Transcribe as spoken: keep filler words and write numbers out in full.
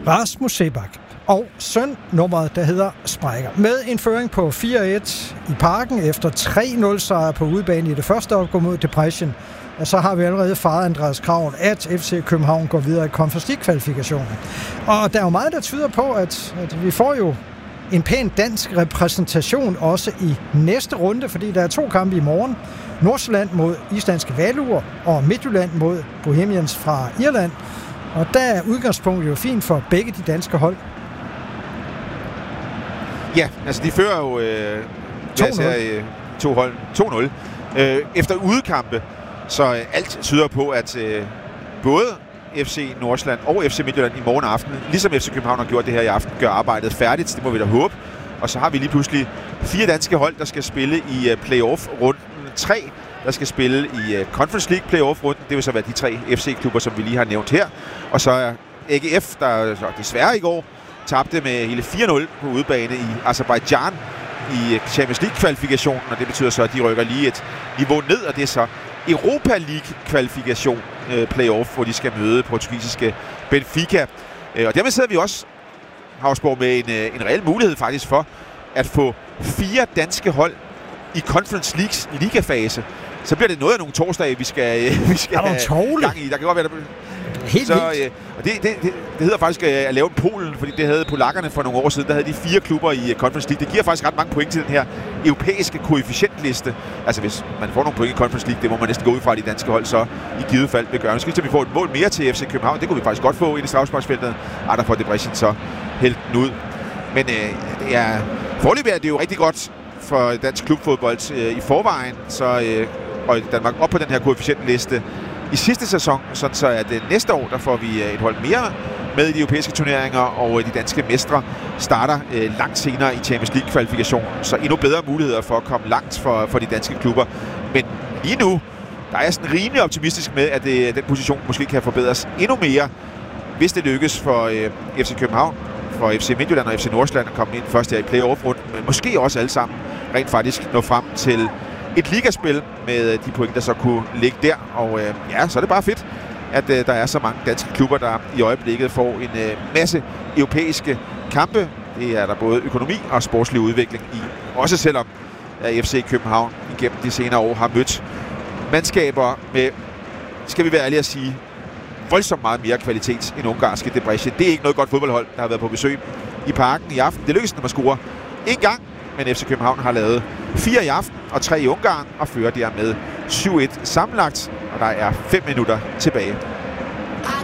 Rasmus Seebach og søn nummeret, der hedder Sprækker. Med en føring på fire et i Parken efter tre nul sejr på udebane i det første opgør mod Depression, og så har vi allerede faret Andreas Kraven, at F C København går videre i Conference League-kvalifikationen. Og der er jo meget, der tyder på, at, at vi får jo en pæn dansk repræsentation også i næste runde, fordi der er to kampe i morgen. Nordsjælland mod islandske Valur og Midtjylland mod Bohemians fra Irland. Og der er udgangspunktet jo fint for begge de danske hold. Ja, altså de fører jo øh, to nul. Siger, øh, to hold to nul øh, efter udekampe, så øh, alt tyder på, at øh, både F C Nordsjælland og F C Midtjylland i morgen aften, ligesom F C København har gjort det her i aften, gør arbejdet færdigt. Det må vi da håbe. Og så har vi lige pludselig fire danske hold, der skal spille i uh, playoff-runden tre, der skal spille i uh, Conference League playoff-runden. Det vil så være de tre F C-klubber, som vi lige har nævnt her. Og så er A G F, der så desværre i går tabte med hele fire nul på udebane i Aserbajdsjan i Champions League-kvalifikationen, og det betyder så, at de rykker lige et niveau ned, og det er så Europa League-kvalifikation øh, playoff, hvor de skal møde portugisiske Benfica. Øh, og dermed sidder vi også, Havsborg, med en, øh, en reel mulighed faktisk for at få fire danske hold i Conference Leagues ligafase. Så bliver det noget af nogle torsdage, vi skal, øh, vi skal have gang i. Der kan godt være, der Helt så, øh, og det, det, det, det hedder faktisk øh, at lave en Polen, fordi det havde polakkerne for nogle år siden. Der havde de fire klubber i uh, Conference League. Det giver faktisk ret mange point til den her europæiske koefficientliste. Altså hvis man får nogle point i Conference League, det må man næsten gå ud fra, at de danske hold så i givet fald vil gøre. Nu skal vi få et mål mere til F C København. Det kunne vi faktisk godt få i det straffesparksfeltet. Ej, der får Depression så hældt den ud. Men øh, det er foreløbig er det jo rigtig godt for dansk klubfodbold øh, i forvejen. Så øh, og Danmark op på den her koefficientliste i sidste sæson, sådan så at øh, næste år, der får vi øh, et hold mere med i de europæiske turneringer, og øh, de danske mestre starter øh, langt senere i Champions League-kvalifikationen, så endnu bedre muligheder for at komme langt for, for de danske klubber. Men lige nu, der er jeg sådan rimelig optimistisk med, at øh, den position måske kan forbedres endnu mere, hvis det lykkes for øh, F C København, for F C Midtjylland og F C Nordsjælland at komme ind først her i playoff-runden, men måske også alle sammen rent faktisk nå frem til et ligaspil med de point, der så kunne ligge der. Og øh, ja, så er det bare fedt, at øh, der er så mange danske klubber, der i øjeblikket får en øh, masse europæiske kampe. Det er der både økonomi og sportslig udvikling i. Også selvom at F C København igennem de senere år har mødt mandskaber med, skal vi være ærlige at sige, voldsomt meget mere kvalitet end ungarske Depression. Det er ikke noget godt fodboldhold, der har været på besøg i Parken i aften. Det lykkedes dem at score en gang, men F C København har lavet fire i aften og tre i Ungarn og fører dermed syv et sammenlagt, og der er fem minutter tilbage.